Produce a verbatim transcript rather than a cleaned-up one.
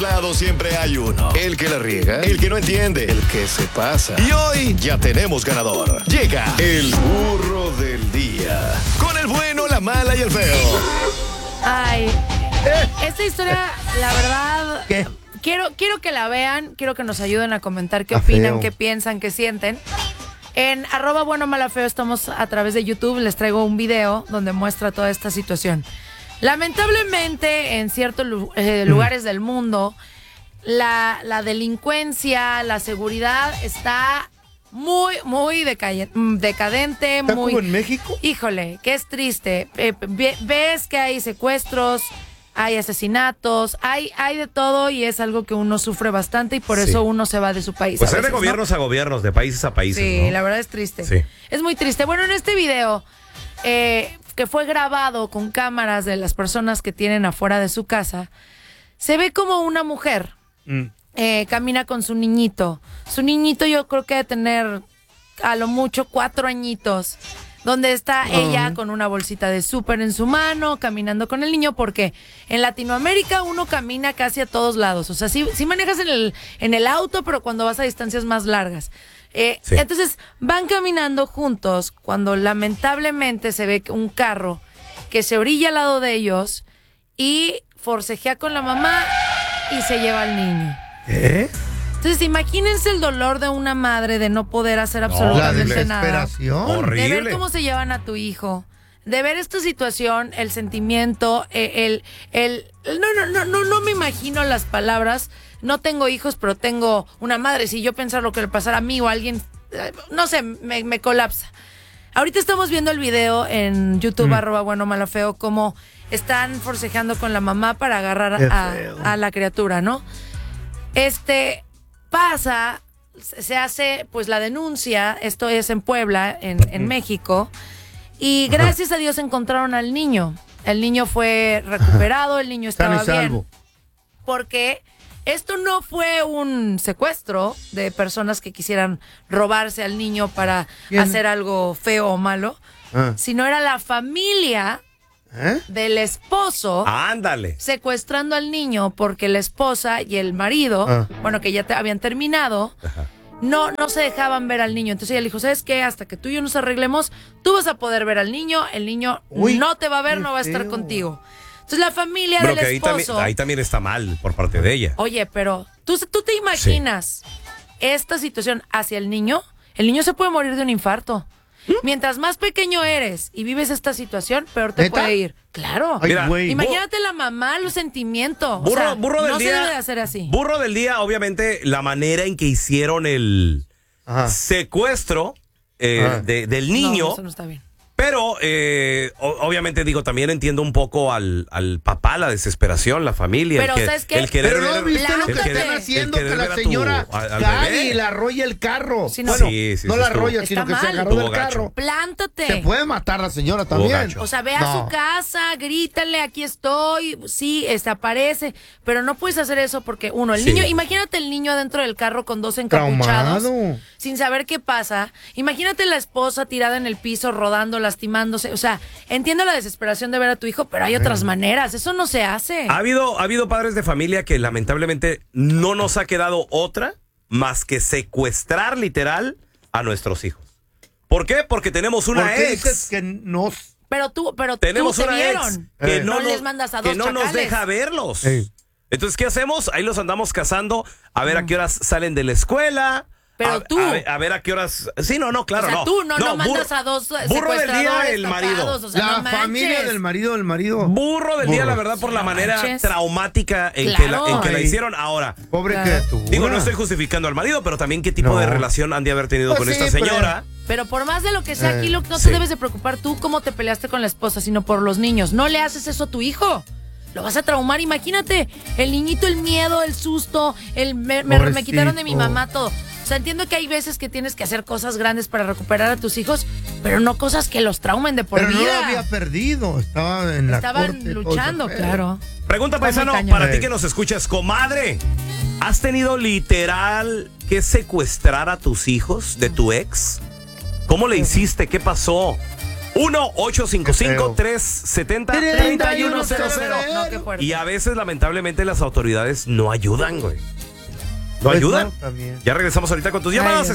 lado siempre hay uno. El que la riega, el que no entiende, el que se pasa. Y hoy ya tenemos ganador. Llega el burro del día. Con el bueno, la mala y el feo. Ay, esta historia, la verdad, ¿Qué? quiero, quiero que la vean, quiero que nos ayuden a comentar qué Está opinan, feo. qué piensan, qué sienten. En arroba bueno, mala, feo, estamos a través de YouTube, les traigo un video donde muestra toda esta situación. Lamentablemente, en ciertos lu- eh, lugares del mundo, la, la delincuencia, la seguridad está muy, muy decaye- mm, decadente, ¿Está muy... como en México? Híjole, que es triste. Eh, ve- ves que hay secuestros, hay asesinatos, hay, hay de todo y es algo que uno sufre bastante y por Sí. eso uno se va de su país. Pues a hay de veces, ¿no? gobiernos a gobiernos, de países a países, Sí, ¿no? la verdad es triste. Sí. Es muy triste. Bueno, en este video, eh, que fue grabado con cámaras de las personas que tienen afuera de su casa, se ve como una mujer Mm. eh, camina con su niñito. Su niñito yo creo que debe tener a lo mucho cuatro añitos. Donde está ella con una bolsita de súper en su mano, caminando con el niño, porque en Latinoamérica uno camina casi a todos lados. O sea, sí, sí manejas en el, en el auto, pero cuando vas a distancias más largas. Eh, Sí. Entonces, van caminando juntos cuando lamentablemente se ve un carro que se orilla al lado de ellos y forcejea con la mamá y se lleva al niño. ¿Eh? Entonces, imagínense el dolor de una madre de no poder hacer La absolutamente nada. desesperación. De Horrible. ver cómo se llevan a tu hijo, de ver esta situación, el sentimiento, el, el, el no, no, no, no, no me imagino las palabras. No tengo hijos, pero tengo una madre. Si yo pensara lo que le pasara a mí o a alguien, eh, no sé, me, me colapsa. Ahorita estamos viendo el video en YouTube, Mm. arroba bueno, mala, feo, cómo están forcejeando con la mamá para agarrar Qué a, feo. a la criatura, ¿no? Este pasa, se hace pues la denuncia, esto es en Puebla, en, en México, y gracias a Dios encontraron al niño. El niño fue recuperado, el niño Sano y estaba bien. salvo. Porque esto no fue un secuestro de personas que quisieran robarse al niño para Bien. hacer algo feo o malo, Ah. sino era la familia ¿Eh? del esposo Ándale. secuestrando al niño porque la esposa y el marido, Ah. bueno, que ya te habían terminado, no, no se dejaban ver al niño. Entonces ella le dijo, ¿sabes qué? Hasta que tú y yo nos arreglemos, tú vas a poder ver al niño, el niño Uy, no te va a ver, qué no va a estar feo. contigo. Entonces la familia Pero del que ahí también, esposo... ahí también está mal por parte de ella. Oye, pero ¿tú, tú te imaginas esta situación hacia el niño? El niño se puede morir de un infarto. Mientras más pequeño eres y vives esta situación, peor te ¿Neta? puede ir. Claro. Ay, Mira, güey. Imagínate la mamá, los sentimientos. Burro, o sea, burro del no día. se debe de hacer así. Burro del día, obviamente, la manera en que hicieron el Ajá. secuestro eh, Ajá. de- del No, niño. eso no está bien. Pero, eh, o- obviamente, digo, también entiendo un poco al, al papá, la desesperación, la familia. Pero, el que, ¿sabes qué? El querer Pero no ver- viste lo que el están querer- haciendo, el que querer la ver a tu- señora al- al cae bebé. y la arrolla el carro. Sí, no. Bueno, Sí, sí, no sí, la estuvo- arrolla, Está sino que se mal. agarró del Estuvo gacho. carro. Plántate. Se puede matar la señora Estuvo también. gacho. O sea, ve a No. su casa, grítale, aquí estoy, sí, este, aparece, pero no puedes hacer eso porque, uno, el Sí. niño, imagínate el niño adentro del carro con dos encapuchados, Traumado. sin saber qué pasa, imagínate la esposa tirada en el piso, rodando, lastimándose, o sea, entiendo la desesperación de ver a tu hijo, pero hay otras maneras, eso no se hace. Ha habido, ha habido padres de familia que lamentablemente no nos ha quedado otra más que secuestrar literal a nuestros hijos. ¿Por qué? Porque tenemos una ¿Por qué ex. dices que nos... Pero tú, pero Tenemos tú te una vieron. ex que Eh. no, No nos, les mandas a que dos no nos chacales. deja verlos. Ey. Entonces, ¿qué hacemos? Ahí los andamos cazando a ver a qué horas salen de la escuela. Pero a, tú. A, ver- a ver a qué horas. Sí, no, no, claro, O sea, no. tú no, no, burro- mandas a dos eh, burro del día, secuestradores el marido. tapados, o sea, La no manches. familia del marido del marido. Burro del día, Burro. la verdad, por Sí, la no manera manches. traumática en, Claro. que la, en que la Ay. hicieron. Ahora, Pobre Claro. criatura. digo, no estoy justificando al marido, pero también qué tipo No. de relación han de haber tenido Pues con sí, esta señora. Pero por más de lo que sea, Eh, aquí lo que no sí. te debes de preocupar tú cómo te peleaste con la esposa, sino por los niños. No le haces eso a tu hijo. Lo vas a traumar, imagínate. El niñito, el miedo, el susto, el me, me- me quitaron de mi Pobrecito. mamá, todo. O sea, entiendo que hay veces que tienes que hacer cosas grandes para recuperar a tus hijos, pero no cosas que los traumen de por Pero no vida. lo había perdido. Estaba en la Estaban corte, todo luchando, ese pedo. claro. Pregunta, Está muy paisano, cañón. para Eh. ti que nos escuchas, comadre. ¿Has tenido literal que secuestrar a tus hijos de tu ex? ¿Cómo le hiciste? ¿Qué pasó? uno ocho cinco cinco, tres siete cero, tres uno cero cero. No, qué fuerte. Y a veces, lamentablemente, las autoridades no ayudan, güey. No Pues ayudan. no, también. Ya regresamos ahorita con tus Ay, llamadas. Dios.